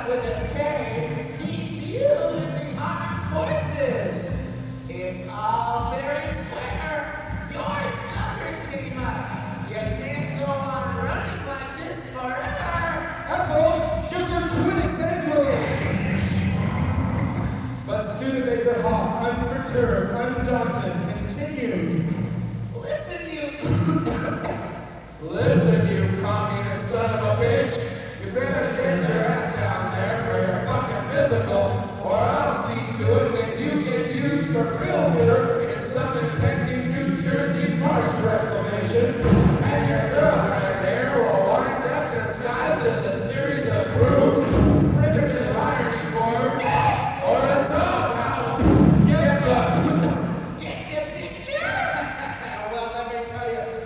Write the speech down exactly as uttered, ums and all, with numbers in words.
with a K beats you in the armed forces. It's all very square. Your number came up. You can't go on running like this forever. Apple, sugar, twin, and But Studebaker Hawk, unperturbed, undaunted, continued. Listen, you. Listen, you communist son of a bitch. You better get your ass down there for your fucking physical, or I'll see to it that you get used for filter in some impending New Jersey marsh reclamation, and your girlfriend there will wind up disguised as a series of grooves, printed in irony board, or a doghouse. Get the... Get the picture? Well, let me tell you.